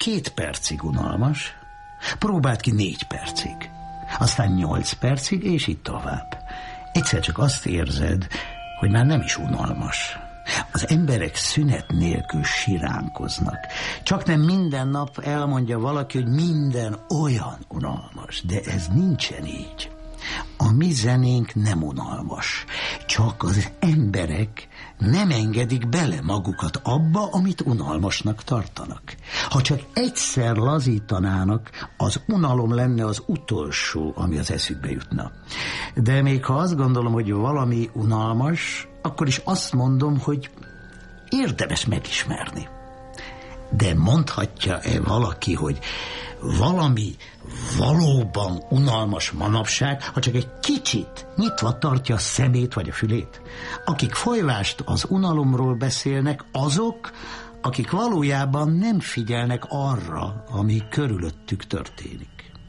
2 percig unalmas, próbáld ki 4 percig, aztán 8 percig, és így tovább. Egyszer csak azt érzed, hogy már nem is unalmas. Az emberek szünet nélkül siránkoznak. Csak nem minden nap elmondja valaki, hogy minden olyan unalmas, de ez nincsen így. A mi zenénk nem unalmas, csak az emberek nem engedik bele magukat abba, amit unalmasnak tartanak. Ha csak egyszer lazítanának, az unalom lenne az utolsó, ami az eszükbe jutna. De még ha azt gondolom, hogy valami unalmas, akkor is azt mondom, hogy érdemes megismerni. De mondhatja-e valaki, hogy valami valóban unalmas manapság, ha csak egy kicsit nyitva tartja a szemét vagy a fülét? Akik folyvást az unalomról beszélnek, azok, akik valójában nem figyelnek arra, ami körülöttük történik.